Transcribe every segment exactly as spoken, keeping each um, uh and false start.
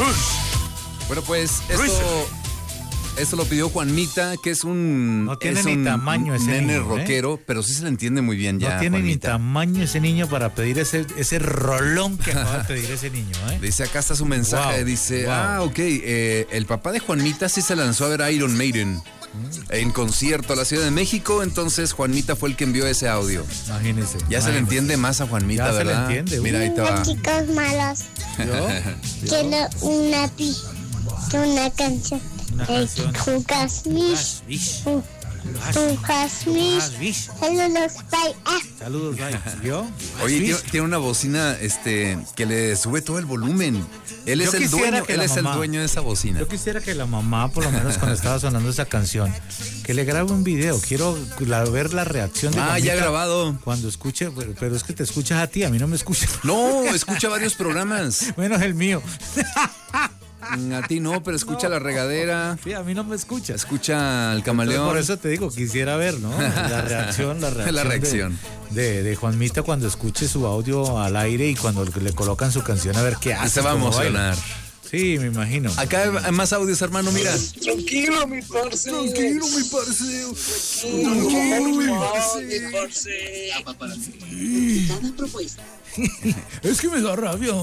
Bueno, pues esto, esto lo pidió Juanmita, que es un, no tiene es ni un tamaño ese nene niño, rockero, ¿eh? Pero sí se le entiende muy bien ya. No tiene Juanmita. ni tamaño ese niño para pedir ese, ese rolón que acaba de pedir ese niño, ¿eh? Dice, acá está su mensaje, Wow, dice, wow. ah, ok, eh, el papá de Juanmita sí se lanzó a ver Iron Maiden en concierto a la Ciudad de México, entonces Juanmita fue el que envió ese audio. Imagínese. Ya imagínese. se le entiende más a Juanmita, Ya ¿verdad? se le entiende. Mira, ahí te va. Chicos malos. ¿Yo? Quiero una pi, una canción. Una Eh, canción. Jugas mis, Vish. ju- Jugas mis. Ah, Vish. Saludos, bye. Ah. Saludos, bye. ¿Yo? Oye, Vish. tiene, tiene una bocina este, que le sube todo el volumen. Él es Yo el quisiera dueño, que él la es el mamá- dueño de esa bocina. Yo quisiera que la mamá, por lo menos cuando estaba sonando esa canción, que le grabe un video. Quiero la- ver la reacción de Ah, Juanmita ya grabado. cuando escuche, pero, pero es que te escuchas a ti, a mí no me escuchas. No, escucha varios programas. Menos el mío. A ti no, pero escucha La Regadera, Sí, a mí no me escuchas. escucha El Camaleón. Entonces, por eso te digo, quisiera ver, ¿no? La reacción, la reacción. La reacción. De, de, de Juanmita cuando escuche su audio al aire y cuando le colocan su canción a ver qué hace. Y se va a cómo emocionar. baila. Sí, me imagino. Acá hay más audios, hermano, mira. Tranquilo, mi parce. Tranquilo, mi parce. Tranquilo, mi parce. Cada propuesta. Es que me da rabia.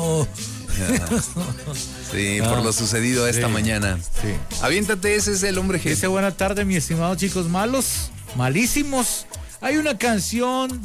Sí, No. por lo sucedido esta Sí. mañana. Sí. Aviéntate, ese es el hombre G. Dice buena tarde, mi estimado chicos malos, malísimos. Hay una canción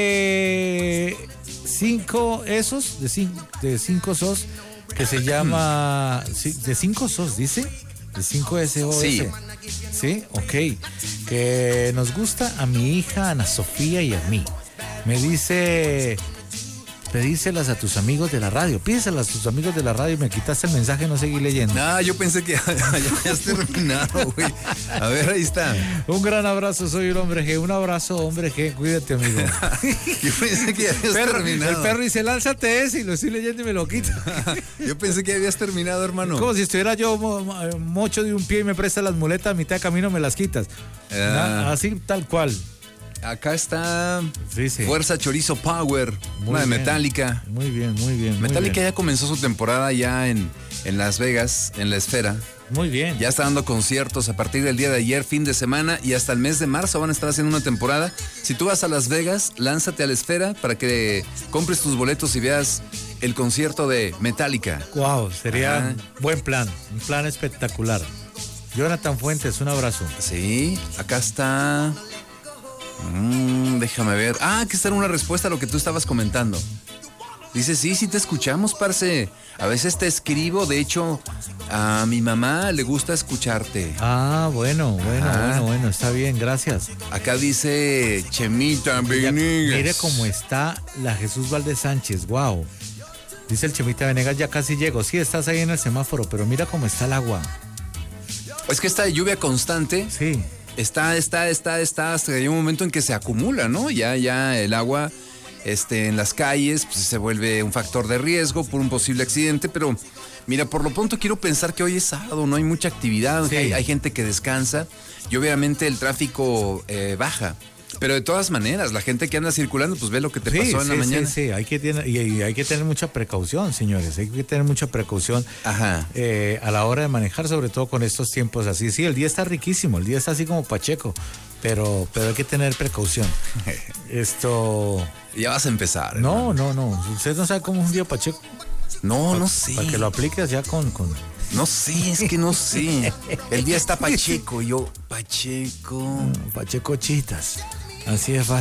de cinco esos, de cinco, de cinco sos, que se llama, sí, de cinco sos, dice, de cinco S O S. Sí. Sí, ok. Que nos gusta a mi hija Ana Sofía y a mí. Me dice, pedíselas a tus amigos de la radio, pídeselas a tus amigos de la radio y me quitaste el mensaje, no seguí leyendo. Ah, yo pensé que ya, ya habías terminado, güey. A ver, ahí está. Un gran abrazo, soy el hombre G. Un abrazo, hombre G. Cuídate, amigo. Yo pensé que ya habías Perro, terminado. el perro dice, lánzate ese y lo estoy leyendo y me lo quita. Yo pensé que habías terminado, hermano. Como si estuviera yo mo- mo- mocho de un pie y me prestas las muletas a mitad de camino me las quitas. Ah. Na- Así tal cual. Acá está Sí, sí. Fuerza Chorizo Power, Muy una de bien. Metallica. Muy bien, muy bien. Muy Metallica bien. ya comenzó su temporada ya en, en Las Vegas, en la Esfera. Muy bien. Ya está dando conciertos a partir del día de ayer, fin de semana, y hasta el mes de marzo van a estar haciendo una temporada. Si tú vas a Las Vegas, lánzate a la Esfera para que compres tus boletos y veas el concierto de Metallica. Wow, sería Ajá. buen plan. Un plan espectacular. Jonathan Fuentes, un abrazo. Sí, acá está. Mm, déjame ver. Ah, aquí está una respuesta a lo que tú estabas comentando. Dice, sí, sí te escuchamos, parce. A veces te escribo, de hecho, a mi mamá le gusta escucharte. Ah, bueno, bueno, Ajá. bueno, bueno, está bien, gracias. Acá dice Chemita Mira, Venegas. mire cómo está la Jesús Valdés Sánchez, wow. Dice el Chemita Venegas, ya casi llego. Sí, estás ahí en el semáforo, pero mira cómo está el agua. Es que esta lluvia constante Sí, está, está, está, está, hasta que hay un momento en que se acumula, ¿no? Ya, ya el agua este, en las calles pues, se vuelve un factor de riesgo por un posible accidente, pero mira, por lo pronto quiero pensar que hoy es sábado, no hay mucha actividad, Sí. hay, hay gente que descansa y obviamente el tráfico eh, baja. Pero de todas maneras, la gente que anda circulando, pues ve lo que te sí, pasó en la sí, mañana. sí, sí, hay que tener, y, y hay que tener mucha precaución, señores, hay que tener mucha precaución Ajá. eh, a la hora de manejar, sobre todo con estos tiempos así. Sí, el día está riquísimo, el día está así como pacheco, pero, pero hay que tener precaución. Esto, Ya vas a empezar. no, no, no, usted no sabe cómo es un día pacheco. No, no sé. Para que lo apliques ya con, con... No sé, es que no sé. El día está Pacheco, y yo, Pacheco. Pacheco Chitas. Así es fácil.